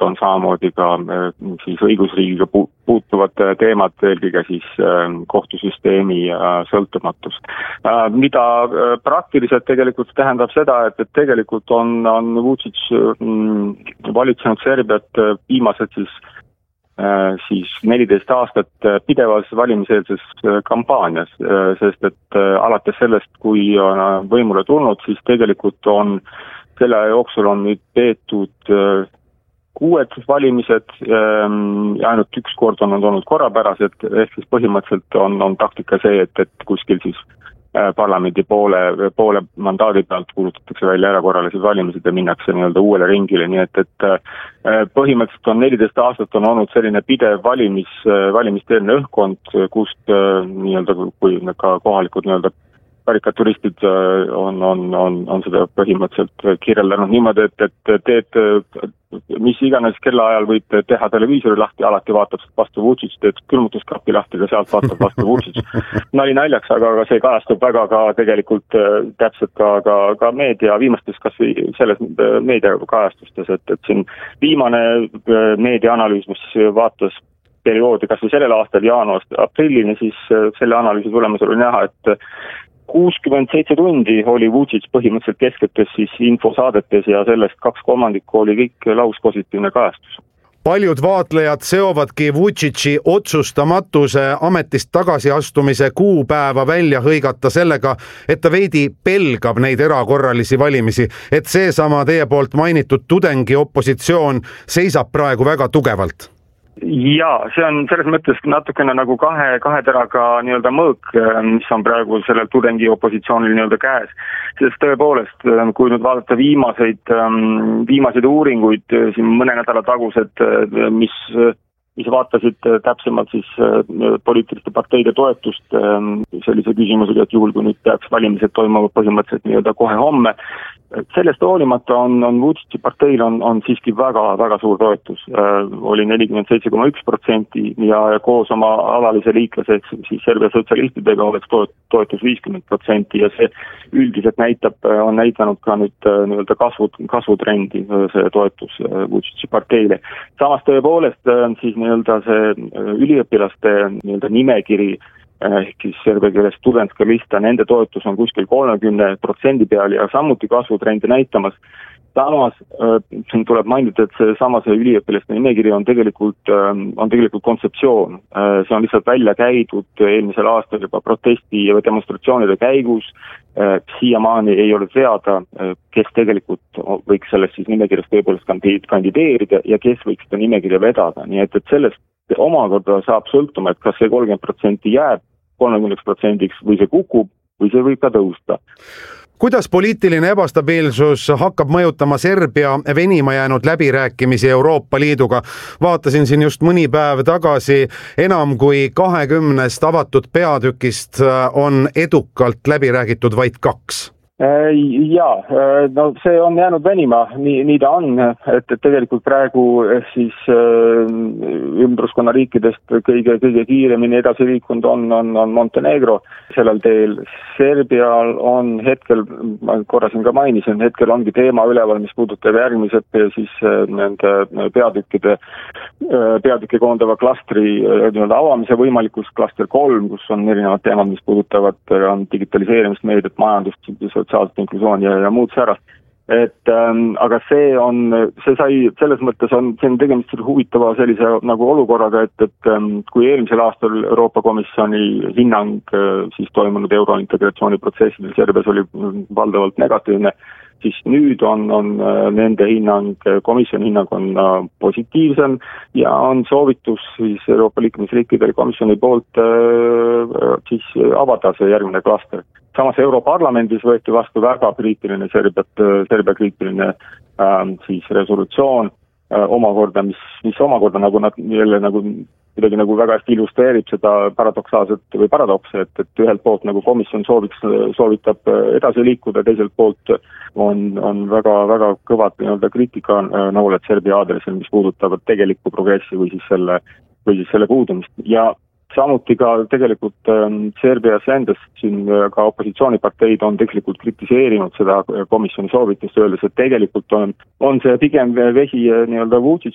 on samamoodi ka siis õigusriigiga puutuvad teemad, eelkõige siis kohtusüsteemi sõltumatus. Mida praktiliselt tegelikult tähendab seda, et tegelikult on Vučić valitsenud Serbiat viimased siis 14 aastat pidevas valimiseelses kampaanias, sest et alates sellest, kui on võimule tulnud, siis tegelikult on selle jooksul on nüüd peetud 6 valimised ja ainult 1 kord on olnud korrapärased, ehk siis põhimõtteliselt on taktika see, et kuskil siis parlamendi poole mandaadi pealt kuulutatakse välja erakorralised valimised ja minnakse nii-öelda uuele ringile, nii et põhimõtteliselt on 14 aastat on olnud selline pidev valimisteelne õhkkond, kust nii-öelda kui ka kohalikud nii-öelda karikaturistid on seda põhimõtteliselt kirjeldanud niimoodi, et teed mis iganes kellaajal võid teha televiisori lahti, alati vaatab vastu Vučić, teed külmutuskapi lahti ja sealt vaatab vastu Vučić. Nali naljaks, aga see kajastub väga ka tegelikult täpselt ka meedia viimastes kas või selles meediakajastustes, et siin viimane meediaanalüüs, mis vaatas perioodi kas või sellel aastal jaanuarist aprillini, siis selle analüüsi tulemusel oli näha, et 67 tundi oli Vučić põhimõtteliselt kesketes siis infosaadetes ja sellest 2/3 oli kõik lauspositiivne kajastus. Paljud vaatlejad seovadki Vučići otsustamatuse ametist tagasiastumise kuupäeva välja hõigata sellega, et ta veidi pelgab neid erakorralisi valimisi, et seesama teie poolt mainitud tudengiopositsioon seisab praegu väga tugevalt. Jaa, see on selles mõttes natukene nagu kahe teraga nii-öelda mõõk, mis on praegu sellel tudengi opositsioonil nii-öelda käes. Sest tõepoolest, kui nüüd vaadata viimaseid uuringuid, siin mõne nädala tagused, mis vaatasid täpsemalt siis poliitiliste parteide toetust sellise küsimusega, et juhul kui nüüd peaks valimised toimuma põhimõtteliselt nii-öelda kohe homme, sellest hoolimata on Vučići parteil on siiski väga suur toetus. Oli 47,1% ja koos oma alalise liiklase, siis Serbia sotsialistidega oleks toetus 50% ja see üldiselt on näidanud ka nüüd nii-öelda kasvutrendi see toetus Vučići parteile. Samas tõepoolest siis nii-öelda see üliõpilaste nii-öelda nimekiri ehk siis serbia keeles studentska lista, nende toetus on kuskil 30% peal ja samuti kasvutrendi näitamas. Samas siin tuleb mainida, et see üliõpilaste nimekiri on tegelikult kontseptsioon. See on lihtsalt välja käidud eelmisel aastal juba protesti ja demonstratsioonide käigus. Siiamaani ei ole teada, kes tegelikult võiks sellest siis nimekirjast tõepoolest kandideerida ja kes võiks seda nimekirja vedada. Nii et sellest omakorda saab sõltuma, et kas see 30% jääb 30% või see kukub või see võib ka tõusta. Kuidas poliitiline ebastabiilsus hakkab mõjutama Serbia venima jäänud läbirääkimisi Euroopa Liiduga? Vaatasin siin just mõni päev tagasi, enam kui 20 avatud peatükist on edukalt läbi räägitud vaid 2. Jaa, no see on jäänud venima, nii ta on, et tegelikult praegu siis ümbruskonna riikidest kõige kiiremini edasi liikunud on Montenegro sellel teel. Serbial on hetkel, ma korra siin ka mainisin, hetkel ongi teema üleval, mis puudutab järgmised siis nende peatüki koondava klastri avamise võimalikus klaster 3, kus on erinevad teemad, mis puudutavad digitaliseerimist, meediat, majandust, sotsiaalset inklusiooni ja muud särast. Aga see sai selles mõttes see on tegemist huvitava sellise nagu olukorraga, et kui eelmisel aastal Euroopa Komisjoni hinnang siis toimunud eurointegratsiooni protsessidel Serbias oli valdavalt negatiivne, siis nüüd on nende hinnang, komisjoni hinnang on positiivsem ja on soovitus siis Euroopa liikmesriikidel komisjoni poolt siis avada see järgmine klaster. Samas Europarlamendis võeti vastu väga kriitiline Serbia kriitiline siis resolutsioon omakorda, mis omakorda nagu kuidagi nagu väga hästi illustreerib seda paradoksaalset või paradokse, et ühelt poolt nagu komisjon soovitab edasi liikuda, teiselt poolt on väga kõvad nii-öelda kriitika nooled Serbia aadressil, mis puudutavad tegelikku progressi või siis selle puudumist. Ja samuti ka tegelikult Serbias endas siin ka opositsiooniparteid on tegelikult kritiseerinud seda komisjoni soovitust, öeldes, et tegelikult on see pigem vesi nii-öelda Vučić